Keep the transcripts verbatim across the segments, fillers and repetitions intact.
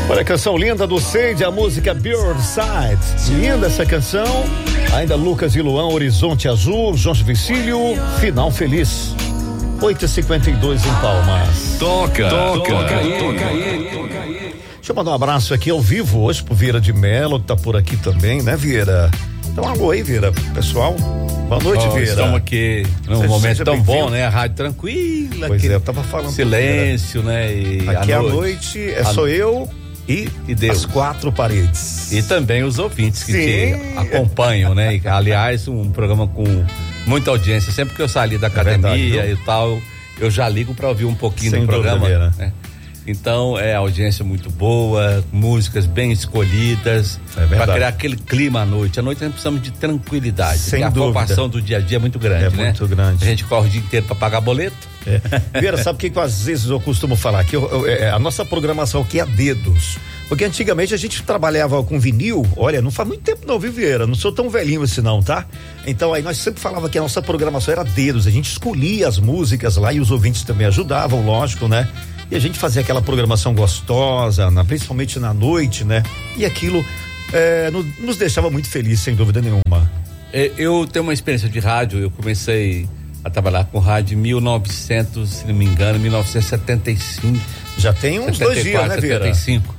Olha a canção linda do Sage, a música Birdside. Linda essa canção. Ainda Lucas e Luan, Horizonte Azul, Jorge Vicílio, Final Feliz. oito e cinquenta e dois em Palmas. Toca, toca, toca aí, toca aí, toca aí. Deixa eu mandar um abraço aqui ao vivo hoje pro Vieira de Melo, que tá por aqui também, né, Vieira? Então, alô aí, Vieira, pessoal. Boa noite, oh, Vieira. Estamos aqui num Seja, momento seja tão bom, né? A rádio tranquila. Pois é, eu tava falando. Silêncio, né? E aqui à à noite, noite é só eu e, e Deus. As quatro paredes. E também os ouvintes que Sim. te acompanham, né? E, aliás, um programa com muita audiência. Sempre que eu saí da academia é verdade, e tal, eu já ligo para ouvir um pouquinho Sem do programa. Dúvida, né? Então, é audiência muito boa, músicas bem escolhidas, é para criar aquele clima à noite. À noite nós precisamos de tranquilidade. Sem a dúvida. preocupação do dia a dia é muito grande, é né? muito grande. A gente corre o dia inteiro para pagar boleto. É. Vieira, sabe o que, que às vezes eu costumo falar? Que eu, eu, é, a nossa programação aqui é a dedos. Porque antigamente a gente trabalhava com vinil, olha, não faz muito tempo não, viu, Vieira? Não sou tão velhinho assim não, tá? Então aí nós sempre falava que a nossa programação era dedos, a gente escolhia as músicas lá e os ouvintes também ajudavam, lógico, né? E a gente fazia aquela programação gostosa, na, principalmente na noite, né? E aquilo é, no, nos deixava muito felizes, sem dúvida nenhuma. É, eu tenho uma experiência de rádio, eu comecei a trabalhar com rádio em mil e novecentos, se não me engano, mil novecentos e setenta e cinco. Já tem uns dois dias, né, Vieira? setenta e cinco.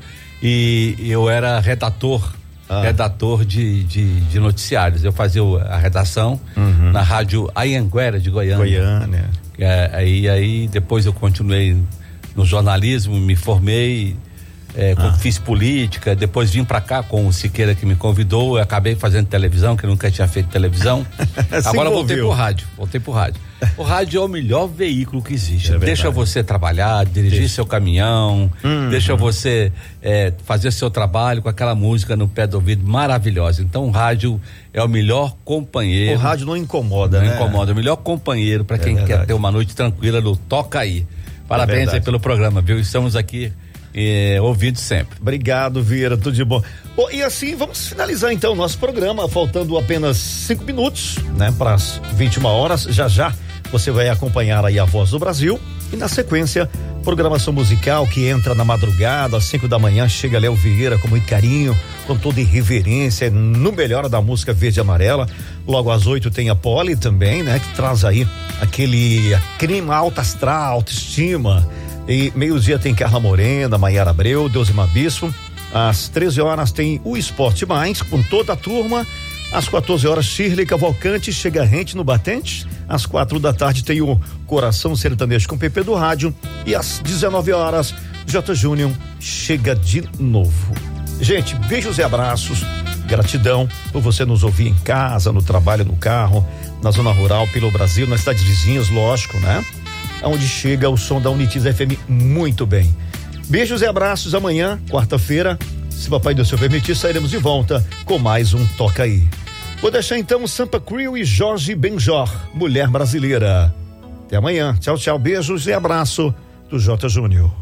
E eu era redator, ah. redator de, de, de noticiários. Eu fazia a redação uhum. na rádio Anhanguera de Goiânia. Goiânia. É, aí, aí depois eu continuei no jornalismo, me formei, é, ah. fiz política, depois vim pra cá com o Siqueira que me convidou, eu acabei fazendo televisão, que eu nunca tinha feito televisão. Agora voltei pro rádio, voltei pro rádio. O rádio é o melhor veículo que existe. É deixa você trabalhar, dirigir deixa. seu caminhão, hum, deixa hum. você é, fazer seu trabalho com aquela música no pé do ouvido maravilhosa. Então o rádio é o melhor companheiro. O rádio não incomoda, não né? Não incomoda, é o melhor companheiro para quem é quer ter uma noite tranquila no Toca Aí. Parabéns é aí pelo programa, viu? Estamos aqui eh, ouvindo sempre. Obrigado, Vieira, tudo de bom. Bom, e assim vamos finalizar então o nosso programa, faltando apenas cinco minutos, né? Para as vinte e uma horas, já já você vai acompanhar aí a Voz do Brasil e na sequência, programação musical que entra na madrugada, às cinco da manhã, chega Léo Vieira com muito carinho, com toda irreverência, no melhor da música verde e amarela. Logo às oito tem a Poli também, né? Que traz aí aquele clima alta astral, autoestima. E meio-dia tem Carla Morena, Maiara Abreu, Deusima Bispo. Às treze horas tem o Esporte Mais, com toda a turma. Às quatorze horas, Shirley Cavalcante, chega rente no batente. Às quatro da tarde tem o Coração Sertanejo com P P do Rádio. E às dezenove horas, J. Júnior chega de novo. Gente, beijos e abraços. Gratidão por você nos ouvir em casa, no trabalho, no carro, na zona rural, pelo Brasil, nas cidades vizinhas, lógico, né? Onde chega o som da Unitiz F M muito bem. Beijos e abraços. Amanhã, quarta-feira, se papai do céu permitir, sairemos de volta com mais um Toca Aí. Vou deixar então Sampa Crew e Jorge Benjor, Mulher Brasileira. Até amanhã. Tchau, tchau. Beijos e abraço do J. Júnior.